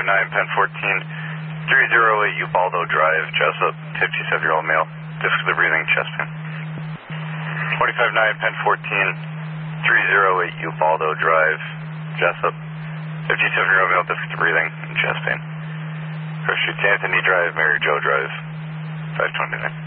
Pen 14, 308 Ubaldo Drive, Jessup, 57-year-old male, difficulty breathing, chest pain. 45-9, Pen 14, 308 Ubaldo Drive, Jessup, 57-year-old male, difficulty breathing, and chest pain. First Street, Anthony Drive, Mary Jo Drive, 529.